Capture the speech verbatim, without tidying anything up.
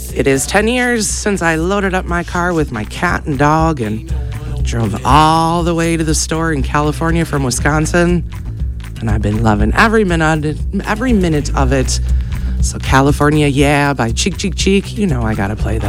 It is ten years since I loaded up my car with my cat and dog and drove all the way to the store in California from Wisconsin. And I've been loving every minute, every minute of it. So California, yeah, by Cheek Cheek Cheek, you know I gotta play that.